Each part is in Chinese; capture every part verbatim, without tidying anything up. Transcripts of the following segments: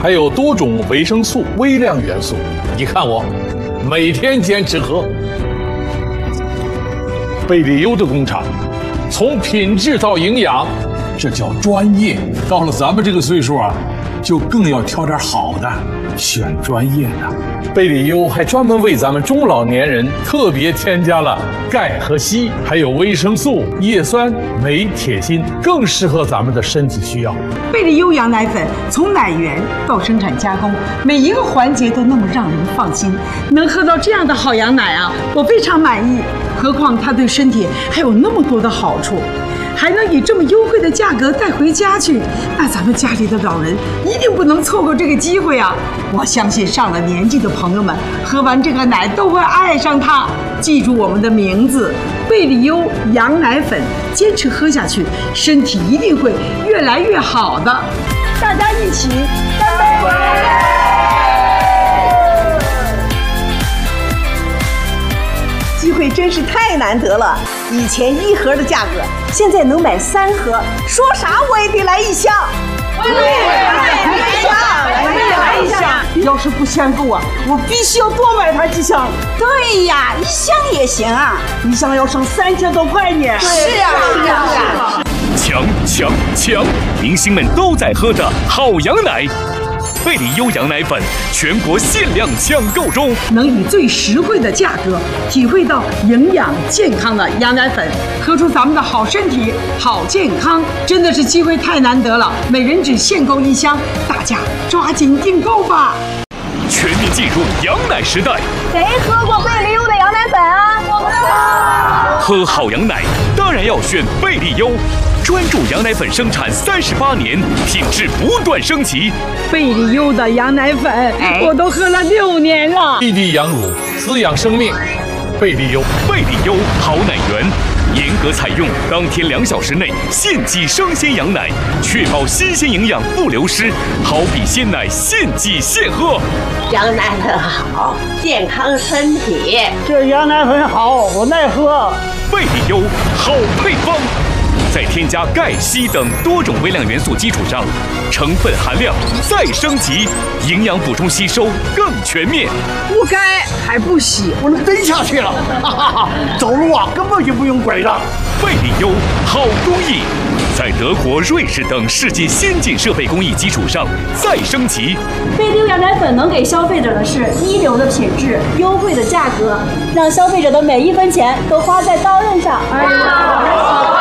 还有多种维生素、微量元素。你看我，每天坚持喝。贝利优的工厂，从品质到营养，这叫专业。到了咱们这个岁数啊，就更要挑点好的，选专业的。贝利优还专门为咱们中老年人特别添加了钙和硒，还有维生素、叶酸、镁、铁、锌，更适合咱们的身体需要。 贝利优羊奶粉从奶源到生产加工，每一个环节都那么让人放心。能喝到这样的好羊奶啊，我非常满意。何况它对身体还有那么多的好处。还能以这么优惠的价格带回家去，那咱们家里的老人一定不能错过这个机会啊！我相信上了年纪的朋友们喝完这个奶都会爱上它。记住我们的名字，贝利优羊奶粉，坚持喝下去，身体一定会越来越好的。大家一起干杯！ 机会真是太难得了，以前一盒的价格，现在能买三盒，说啥我也得来一箱。我也来一箱，我也来一箱。 要是不嫌够啊，我必须要多买它几箱。 对呀，一箱也行啊， 一箱要省三千多块呢。 是啊，是啊，是啊。 强强强！明星们都在喝的好羊奶。贝利优羊奶粉全国限量抢购中， 能以最实惠的价格体会到营养健康的羊奶粉，喝出咱们的好身体、好健康，真的是机会太难得了。每人只限购一箱，大家抓紧订购吧！ 全面进入羊奶时代， 谁喝过贝利优的羊奶粉啊？我们喝好羊奶当然要选贝利优。专注羊奶粉生产三十八年，品质不断升级。 贝利优的羊奶粉，哎、我都喝了六年了。 滴滴羊乳，滋养生命。贝利优， 贝利优好奶源，严格采用当天两小时内现挤生鲜羊奶，确保新鲜营养不流失。好比鲜奶，现挤现喝。 羊奶粉好，健康身体。 这羊奶粉好，我耐喝。 贝利优好配方。在添加钙、硒等多种微量元素基础上，成分含量再升级，营养补充吸收更全面。 不该还不洗， 我能蹬下去了，哈哈哈！走路啊，根本就不用拐杖。 贝利优好工艺，在德国、瑞士等世界先进设备工艺基础上再升级。 贝利优羊奶粉能给消费者的是一流的品质、优惠的价格，让消费者的每一分钱都花在刀刃上。哎呀！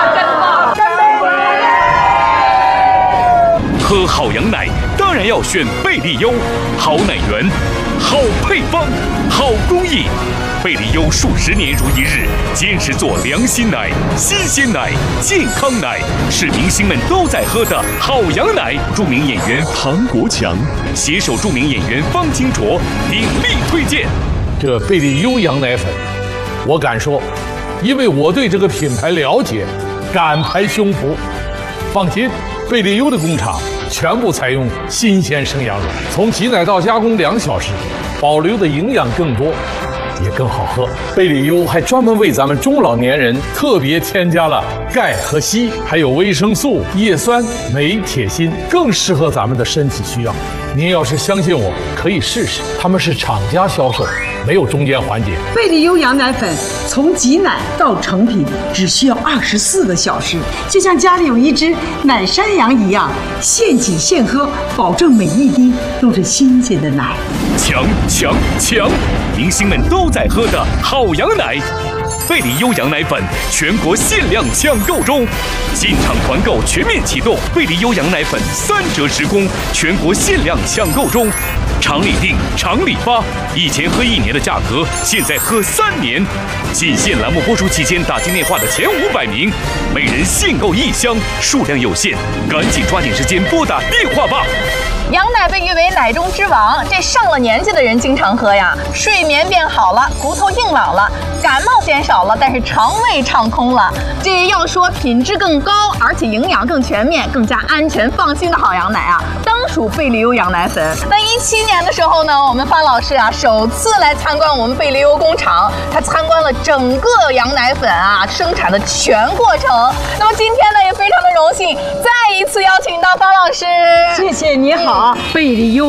喝好羊奶当然要选贝利优，好奶源，好配方，好工艺。贝利优数十年如一日，坚持做良心奶、新鲜奶、健康奶，是明星们都在喝的好羊奶。著名演员唐国强携手著名演员方清卓鼎力推荐这贝利优羊奶粉。我敢说，因为我对这个品牌了解，敢拍胸脯。放心，贝利优的工厂全部采用新鲜生羊乳，从挤奶到加工两小时，保留的营养更多，也更好喝。贝利优还专门为咱们中老年人特别添加了钙和硒，还有维生素、叶酸、镁、铁、锌，更适合咱们的身体需要。您要是相信我，可以试试，他们是厂家销售，没有中间环节。 贝利优羊奶粉从挤奶到成品只需要二十四个小时，就像家里有一只奶山羊一样，现挤现喝，保证每一滴都是新鲜的奶。 强强强！明星们都在喝的好羊奶。贝利优羊奶粉全国限量抢购中，进场团购全面启动，贝利优羊奶粉三折直供，全国限量抢购中，厂里订，厂里发，以前喝一年的价格，现在喝三年。仅限栏目播出期间打进电话的前五百名，每人限购一箱，数量有限，赶紧抓紧时间拨打电话吧。 羊奶被誉为奶中之王，这上了年纪的人经常喝呀，睡眠变好了，骨头硬朗了，感冒减少了，但是肠胃畅通了。这要说品质更高，而且营养更全面、更加安全放心的好羊奶啊，当属贝利优羊奶粉。那一七年的时候呢，我们范老师啊首次来参观我们贝利优工厂，他参观了整个羊奶粉啊生产的全过程。那么今天呢，也非常的荣幸，再一次邀请到方老师。 谢谢，你好，贝利优。